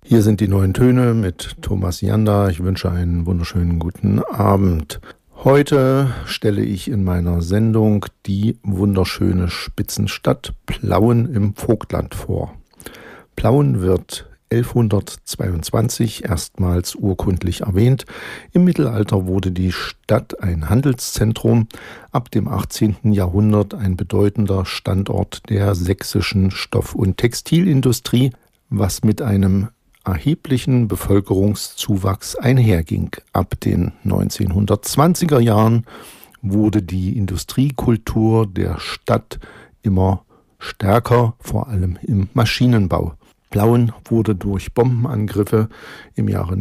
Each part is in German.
Hier sind die neuen Töne mit Thomas Janda. Ich wünsche einen wunderschönen guten Abend. Heute stelle ich in meiner Sendung die wunderschöne Spitzenstadt Plauen im Vogtland vor. Plauen wird 1122 erstmals urkundlich erwähnt. Im Mittelalter wurde die Stadt ein Handelszentrum, ab dem 18. Jahrhundert ein bedeutender Standort der sächsischen Stoff- und Textilindustrie, was mit einem erheblichen Bevölkerungszuwachs einherging. Ab den 1920er Jahren wurde die Industriekultur der Stadt immer stärker, vor allem im Maschinenbau. Plauen wurde durch Bombenangriffe im Jahre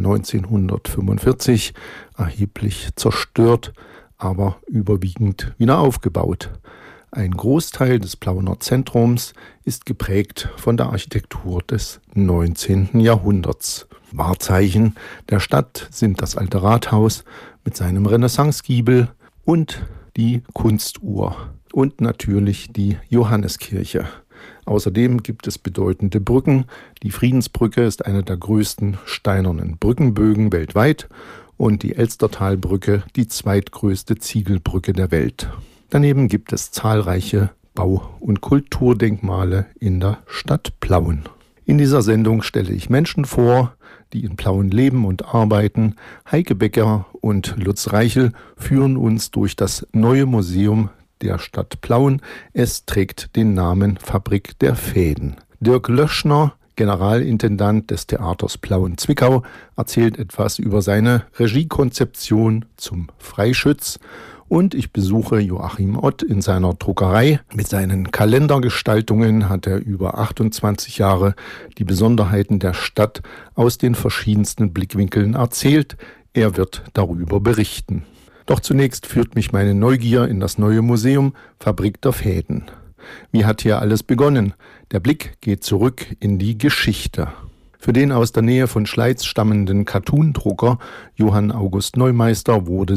1945 erheblich zerstört, aber überwiegend wieder aufgebaut. Ein Großteil des Plauener Zentrums ist geprägt von der Architektur des 19. Jahrhunderts. Wahrzeichen der Stadt sind das alte Rathaus mit seinem Renaissancegiebel und die Kunstuhr und natürlich die Johanneskirche. Außerdem gibt es bedeutende Brücken. Die Friedensbrücke ist eine der größten steinernen Brückenbögen weltweit und die Elstertalbrücke die zweitgrößte Ziegelbrücke der Welt. Daneben gibt es zahlreiche Bau- und Kulturdenkmale in der Stadt Plauen. In dieser Sendung stelle ich Menschen vor, die in Plauen leben und arbeiten. Heike Becker und Lutz Reichel führen uns durch das neue Museum der Stadt Plauen. Es trägt den Namen Fabrik der Fäden. Dirk Löschner, Generalintendant des Theaters Plauen-Zwickau, erzählt etwas über seine Regiekonzeption zum Freischütz. Und ich besuche Joachim Ott in seiner Druckerei. Mit seinen Kalendergestaltungen hat er über 28 Jahre die Besonderheiten der Stadt aus den verschiedensten Blickwinkeln erzählt. Er wird darüber berichten. Doch zunächst führt mich meine Neugier in das neue Museum Fabrik der Fäden. Wie hat hier alles begonnen? Der Blick geht zurück in die Geschichte. Für den aus der Nähe von Schleiz stammenden Cartoon-Drucker Johann August Neumeister wurde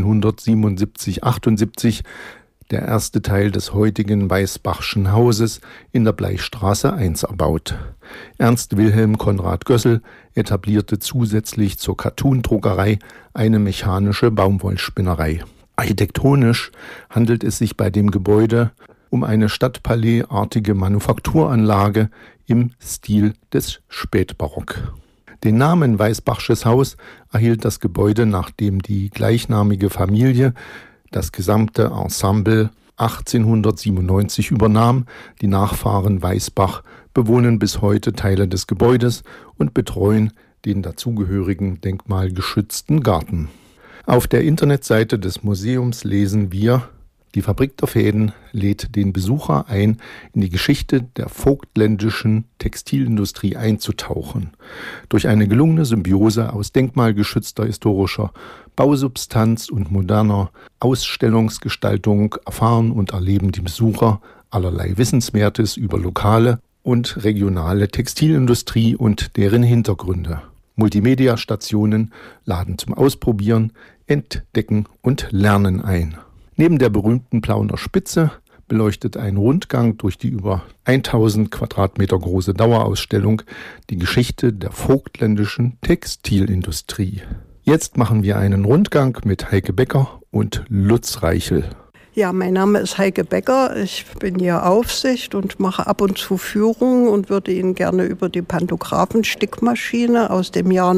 1777/78 der erste Teil des heutigen Weißbachschen Hauses in der Bleichstraße 1 erbaut. Ernst Wilhelm Konrad Gössel etablierte zusätzlich zur Cartoon-Druckerei eine mechanische Baumwollspinnerei. Architektonisch handelt es sich bei dem Gebäude um eine Stadtpalais-artige Manufakturanlage im Stil des Spätbarock. Den Namen Weißbachsches Haus erhielt das Gebäude, nachdem die gleichnamige Familie das gesamte Ensemble 1897 übernahm. Die Nachfahren Weißbach bewohnen bis heute Teile des Gebäudes und betreuen den dazugehörigen denkmalgeschützten Garten. Auf der Internetseite des Museums lesen wir: Die Fabrik der Fäden lädt den Besucher ein, in die Geschichte der vogtländischen Textilindustrie einzutauchen. Durch eine gelungene Symbiose aus denkmalgeschützter historischer Bausubstanz und moderner Ausstellungsgestaltung erfahren und erleben die Besucher allerlei Wissenswertes über lokale und regionale Textilindustrie und deren Hintergründe. Multimedia-Stationen laden zum Ausprobieren, Entdecken und Lernen ein. Neben der berühmten Plauener Spitze beleuchtet ein Rundgang durch die über 1000 Quadratmeter große Dauerausstellung die Geschichte der vogtländischen Textilindustrie. Jetzt machen wir einen Rundgang mit Heike Becker und Lutz Reichel. Ja, mein Name ist Heike Becker. Ich bin hier Aufsicht und mache ab und zu Führungen und würde Ihnen gerne über die Pantographen-Stickmaschine aus dem Jahr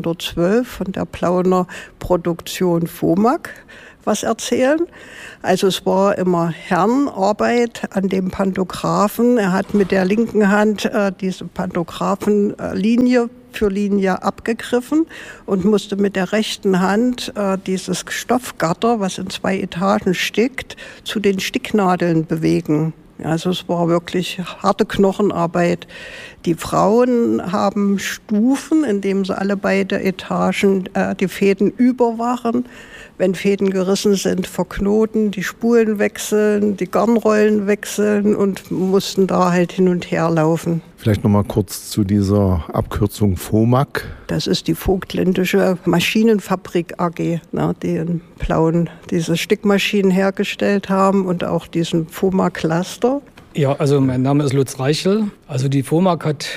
1912 von der Plauener Produktion Fomag was erzählen. Also es war immer Herrenarbeit an dem Pantographen. Er hat mit der linken Hand diese Pantographenlinie für Linie abgegriffen und musste mit der rechten Hand dieses Stoffgatter, was in 2 Etagen stickt, zu den Sticknadeln bewegen. Also es war wirklich harte Knochenarbeit. Die Frauen haben Stufen, indem sie alle beide Etagen die Fäden überwachen. Wenn Fäden gerissen sind, verknoten, die Spulen wechseln, die Garnrollen wechseln und mussten da halt hin und her laufen. Vielleicht noch mal kurz zu dieser Abkürzung Fomag. Das ist die Vogtländische Maschinenfabrik AG, die in Plauen diese Stickmaschinen hergestellt haben und auch diesen Fomag-Cluster. Ja, also mein Name ist Lutz Reichel. Also die Fomag hat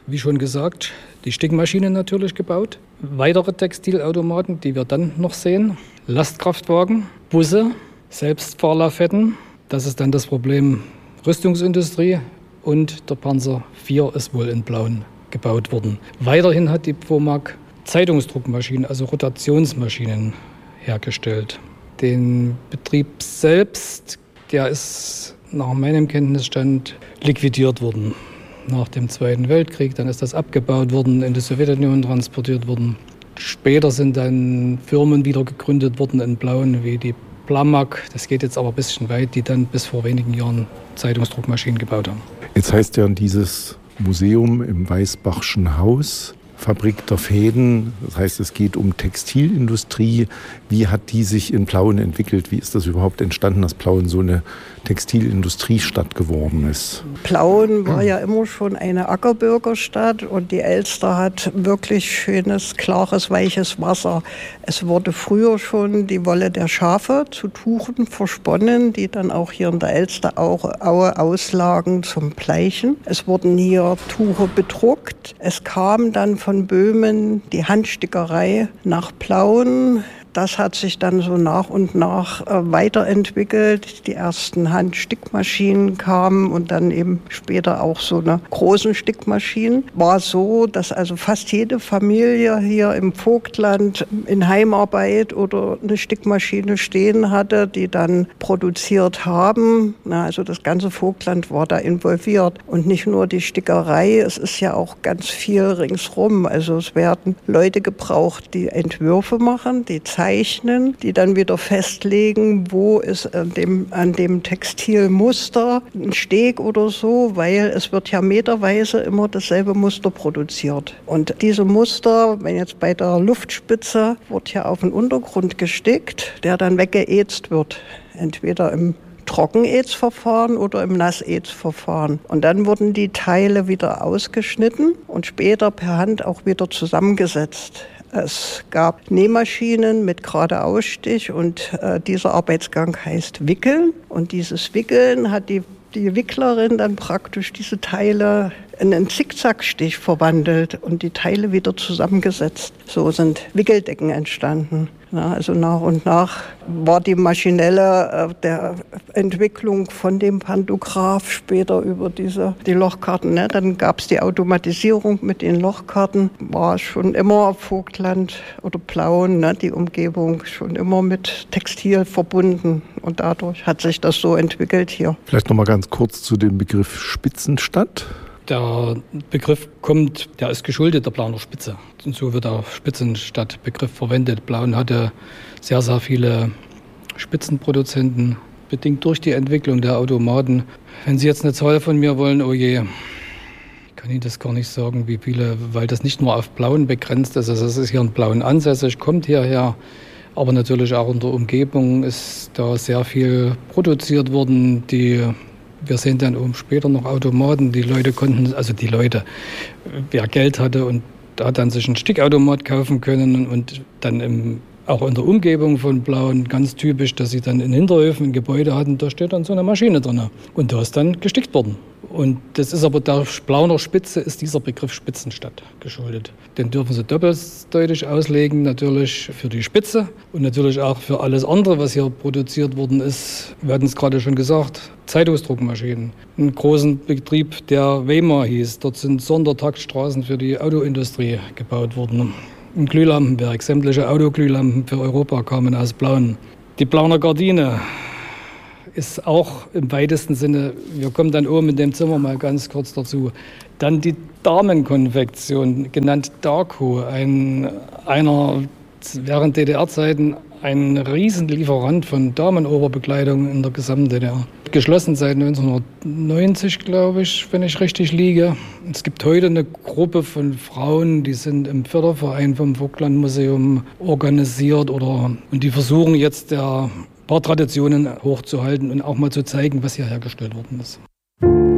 wie schon gesagt, die Stickmaschine natürlich gebaut. Weitere Textilautomaten, die wir dann noch sehen. Lastkraftwagen, Busse, Selbstfahrlafetten. Das ist dann das Problem Rüstungsindustrie. Und der Panzer IV ist wohl in Plauen gebaut worden. Weiterhin hat die Pfomag Zeitungsdruckmaschinen, also Rotationsmaschinen, hergestellt. Den Betrieb selbst, der ist nach meinem Kenntnisstand liquidiert worden. Nach dem Zweiten Weltkrieg, dann ist das abgebaut worden, in die Sowjetunion transportiert worden. Später sind dann Firmen wieder gegründet worden in Plauen, wie die Plamag, das geht jetzt aber ein bisschen weit, die dann bis vor wenigen Jahren Zeitungsdruckmaschinen gebaut haben. Jetzt heißt ja dieses Museum im Weißbachschen Haus Fabrik der Fäden, das heißt, es geht um Textilindustrie. Wie hat die sich in Plauen entwickelt? Wie ist das überhaupt entstanden, dass Plauen so eine Textilindustriestadt geworden ist? Plauen war ja immer schon eine Ackerbürgerstadt und die Elster hat wirklich schönes, klares, weiches Wasser. Es wurde früher schon die Wolle der Schafe zu Tuchen versponnen, die dann auch hier in der Elsteraue auslagen zum Bleichen. Es wurden hier Tuche bedruckt. Es kam dann von Böhmen die Handstickerei nach Plauen. Das hat sich dann so nach und nach weiterentwickelt. Die ersten Handstickmaschinen kamen und dann eben später auch so eine großen Stickmaschinen. War so, dass also fast jede Familie hier im Vogtland in Heimarbeit oder eine Stickmaschine stehen hatte, die dann produziert haben. Also das ganze Vogtland war da involviert. Und nicht nur die Stickerei, es ist ja auch ganz viel ringsrum. Also es werden Leute gebraucht, die Entwürfe machen, die zeichnen, die dann wieder festlegen, wo ist an dem Textilmuster ein Steg oder so, weil es wird ja meterweise immer dasselbe Muster produziert. Und diese Muster, wenn jetzt bei der Luftspitze, wird ja auf den Untergrund gestickt, der dann weggeätzt wird. Entweder im Trockenätzverfahren oder im Nassätzverfahren. Und dann wurden die Teile wieder ausgeschnitten und später per Hand auch wieder zusammengesetzt. Es gab Nähmaschinen mit Geradeausstich und dieser Arbeitsgang heißt Wickeln. Und dieses Wickeln hat die Wicklerin dann praktisch diese Teile in einen Zickzackstich verwandelt und die Teile wieder zusammengesetzt. So sind Wickeldecken entstanden. Ja, also nach und nach war die maschinelle der Entwicklung von dem Pantograph später über die Lochkarten. Ne? Dann gab es die Automatisierung mit den Lochkarten. War schon immer Vogtland oder Plauen, ne? Die Umgebung schon immer mit Textil verbunden. Und dadurch hat sich das so entwickelt hier. Vielleicht noch mal ganz kurz zu dem Begriff Spitzenstadt. Der Begriff der ist geschuldet der Plauner Spitze. Und so wird der Spitzenstadtbegriff verwendet. Plauen hatte sehr, sehr viele Spitzenproduzenten, bedingt durch die Entwicklung der Automaten. Wenn Sie jetzt eine Zahl von mir wollen, oh je, ich kann Ihnen das gar nicht sagen, wie viele, weil das nicht nur auf Plauen begrenzt ist. Also es ist hier in Plauen ansässig, kommt hierher. Aber natürlich auch in der Umgebung ist da sehr viel produziert worden, wir sehen dann oben später noch Automaten. Wer Geld hatte und hat dann sich einen Stickautomat kaufen können und dann auch in der Umgebung von Plauen ganz typisch, dass sie dann in Hinterhöfen ein Gebäude hatten, da steht dann so eine Maschine drin. Und da ist dann gestickt worden. Und das ist aber der Plauner Spitze ist dieser Begriff Spitzenstadt geschuldet. Den dürfen Sie doppeldeutig auslegen, natürlich für die Spitze und natürlich auch für alles andere, was hier produziert worden ist. Wir hatten es gerade schon gesagt, Zeitungsdruckmaschinen. Einen großen Betrieb, der Weimar hieß. Dort sind Sondertaktstraßen für die Autoindustrie gebaut worden. Ein Glühlampenwerk, sämtliche Autoglühlampen für Europa kamen aus Plauen. Die Plauner Gardine ist auch im weitesten Sinne, wir kommen dann oben in dem Zimmer mal ganz kurz dazu, dann die Damenkonfektion, genannt Darko, einer während DDR-Zeiten ein Riesenlieferant von Damenoberbekleidung in der gesamten DDR. Geschlossen seit 1990, glaube ich, wenn ich richtig liege. Es gibt heute eine Gruppe von Frauen, die sind im Förderverein vom Vogtlandmuseum organisiert und die versuchen jetzt ein paar Traditionen hochzuhalten und auch mal zu zeigen, was hier hergestellt worden ist.